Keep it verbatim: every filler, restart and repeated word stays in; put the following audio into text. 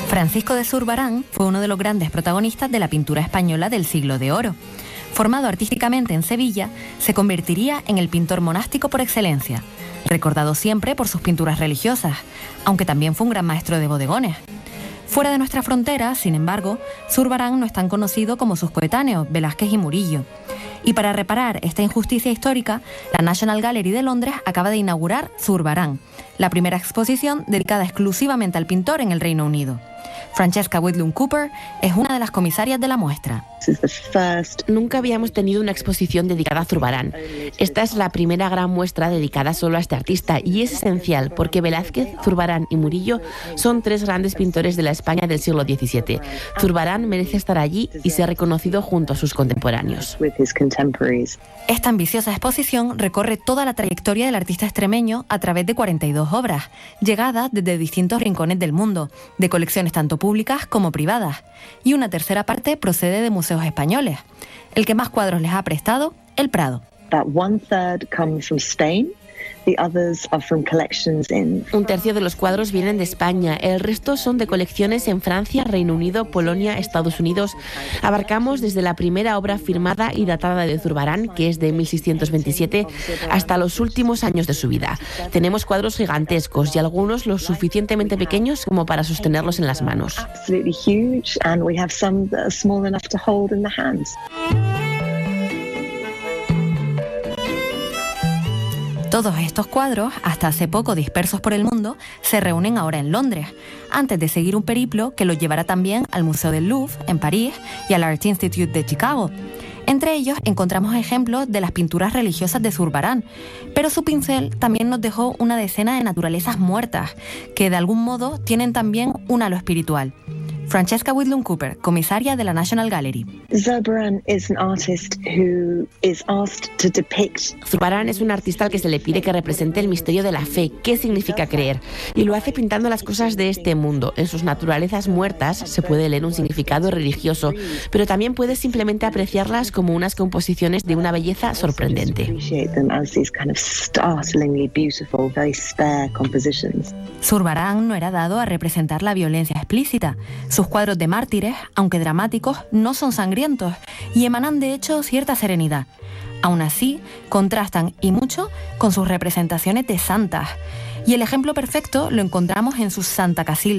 Francisco de Zurbarán fue uno de los grandes protagonistas de la pintura española del siglo de oro. Formado artísticamente en Sevilla, se convertiría en el pintor monástico por excelencia, recordado siempre por sus pinturas religiosas, aunque también fue un gran maestro de bodegones. Fuera de nuestras fronteras, sin embargo, Zurbarán no es tan conocido como sus coetáneos, Velázquez y Murillo. Y para reparar esta injusticia histórica, la National Gallery de Londres acaba de inaugurar Zurbarán, la primera exposición dedicada exclusivamente al pintor en el Reino Unido. Francesca Whitlam Cooper es una de las comisarias de la muestra. Nunca habíamos tenido una exposición dedicada a Zurbarán. Esta es la primera gran muestra dedicada solo a este artista y es esencial porque Velázquez, Zurbarán y Murillo son tres grandes pintores de la España del siglo diecisiete. Zurbarán merece estar allí y ser reconocido junto a sus contemporáneos. Esta ambiciosa exposición recorre toda la trayectoria del artista extremeño a través de cuarenta y dos obras, llegadas desde distintos rincones del mundo, de colecciones tanto públicas como privadas, y una tercera parte procede de museos españoles. El que más cuadros les ha prestado, el Prado. Un tercio de los cuadros vienen de España, el resto son de colecciones en Francia, Reino Unido, Polonia, Estados Unidos. Abarcamos desde la primera obra firmada y datada de Zurbarán, que es de mil seiscientos veintisiete, hasta los últimos años de su vida. Tenemos cuadros gigantescos y algunos lo suficientemente pequeños como para sostenerlos en las manos. Todos estos cuadros, hasta hace poco dispersos por el mundo, se reúnen ahora en Londres, antes de seguir un periplo que los llevará también al Museo del Louvre, en París, y al Art Institute de Chicago. Entre ellos encontramos ejemplos de las pinturas religiosas de Zurbarán, pero su pincel también nos dejó una decena de naturalezas muertas, que de algún modo tienen también un halo espiritual. Francesca Whitlam Cooper, comisaria de la National Gallery. Zurbarán es un artista al que se le pide que represente el misterio de la fe, qué significa creer, y lo hace pintando las cosas de este mundo. En sus naturalezas muertas se puede leer un significado religioso, pero también puedes simplemente apreciarlas como unas composiciones de una belleza sorprendente. Zurbarán no era dado a representar la violencia explícita. Sus cuadros de mártires, aunque dramáticos, no son sangrientos y emanan de hecho cierta serenidad. Aún así, contrastan y mucho con sus representaciones de santas. Y el ejemplo perfecto lo encontramos en su Santa Casilda,